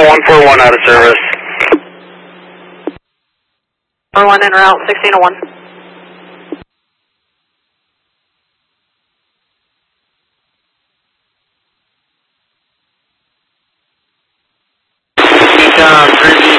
141 out of service. 41 en route, 1601. Ecom 3